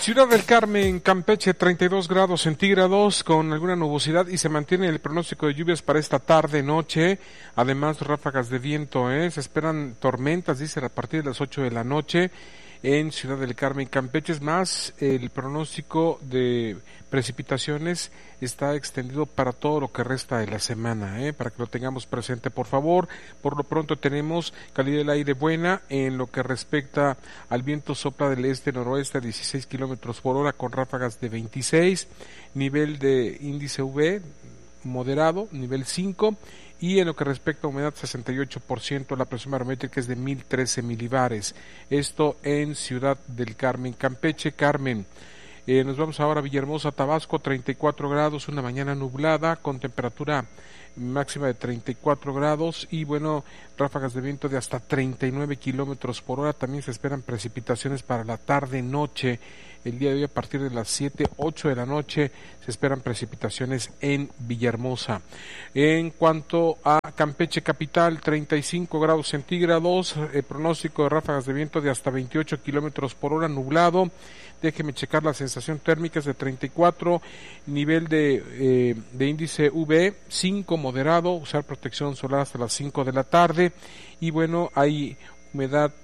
Ciudad del Carmen, Campeche, 32 grados centígrados con alguna nubosidad y se mantiene el pronóstico de lluvias para esta tarde, noche. Además, ráfagas de viento, se esperan tormentas, dice, a partir de las 8 de la noche en Ciudad del Carmen, Campeche. Es más, el pronóstico de precipitaciones está extendido para todo lo que resta de la semana, para que lo tengamos presente, por favor. Por lo pronto tenemos calidad del aire buena. En lo que respecta al viento, sopla del este-noroeste a 16 kilómetros por hora con ráfagas de 26, nivel de índice UV moderado, nivel 5, y en lo que respecta a humedad 68%, la presión barométrica es de 1013 milibares. Esto en Ciudad del Carmen, Campeche. Carmen. Nos vamos ahora a Villahermosa, Tabasco, 34 grados, una mañana nublada con temperatura máxima de 34 grados y bueno, ráfagas de viento de hasta 39 kilómetros por hora. También se esperan precipitaciones para la tarde-noche. El día de hoy a partir de las 7, 8 de la noche se esperan precipitaciones en Villahermosa. En cuanto a Campeche capital, 35 grados centígrados, pronóstico de ráfagas de viento de hasta 28 kilómetros por hora, nublado. Déjeme checar la sensación térmica, es de 34, nivel de índice UV 5 moderado, usar protección solar hasta las 5 de la tarde y bueno, hay humedad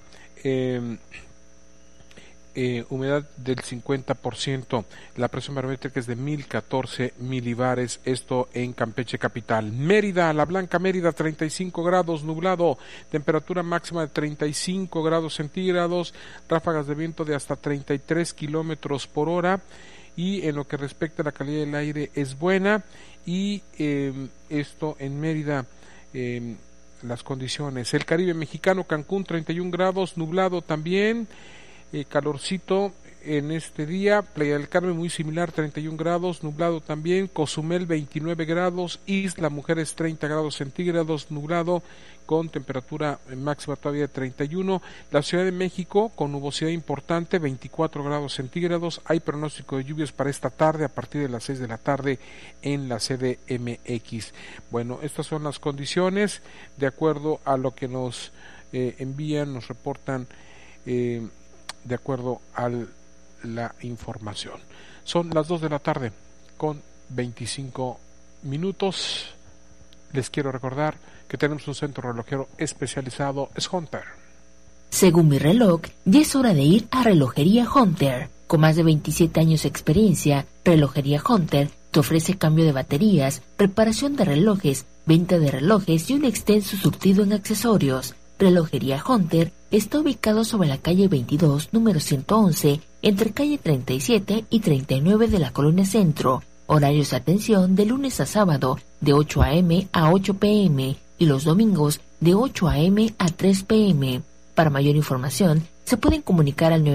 del 50%, la presión barométrica es de 1014 milibares, esto en Campeche capital. Mérida, la Blanca Mérida, 35 grados, nublado, temperatura máxima de 35 grados centígrados, ráfagas de viento de hasta 33 kilómetros por hora y en lo que respecta a la calidad del aire es buena y esto en Mérida. Las condiciones, el Caribe mexicano, Cancún, 31 grados, nublado también, calorcito en este día. Playa del Carmen muy similar, 31 grados, nublado también. Cozumel 29 grados, Isla Mujeres 30 grados centígrados, nublado con temperatura máxima todavía de 31. La Ciudad de México con nubosidad importante, 24 grados centígrados. Hay pronóstico de lluvias para esta tarde a partir de las 6 de la tarde en la CDMX. Bueno, estas son las condiciones de acuerdo a lo que nos envían, nos reportan de acuerdo a la información. Son las 2 de la tarde con 25 minutos. Les quiero recordar que tenemos un centro relojero especializado, es Hunter. Según mi reloj, ya es hora de ir a Relojería Hunter. Con más de 27 años de experiencia, Relojería Hunter te ofrece cambio de baterías, reparación de relojes, venta de relojes y un extenso surtido en accesorios. Relojería Hunter está ubicado sobre la calle 22, número 111, entre calle 37 y 39 de la Colonia Centro. Horarios de atención de lunes a sábado de 8 a.m. a 8 p.m. y los domingos de 8 a.m. a 3 p.m. Para mayor información, se pueden comunicar al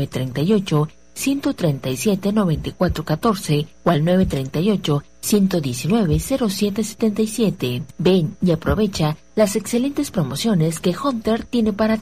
938-137-9414 o al 938-119-0777. Ven y aprovecha las excelentes promociones que Hunter tiene para ti.